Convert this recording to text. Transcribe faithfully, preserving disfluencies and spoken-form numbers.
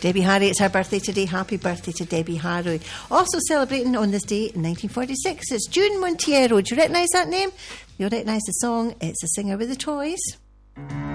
Debbie Harry, it's her birthday today. Happy birthday to Debbie Harry. Also celebrating on this day in nineteen forty-six, it's June Monteiro. Do you recognise that name? You'll recognise the song. It's A Singer with the Toys.